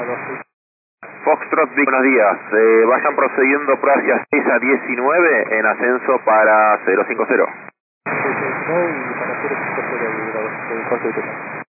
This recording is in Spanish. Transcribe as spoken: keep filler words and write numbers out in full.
Foxtrot, buenos días. Eh, vayan procediendo por hacia seis a diecinueve en ascenso para cero cinco cero. seis a diecinueve y para cero cinco cero,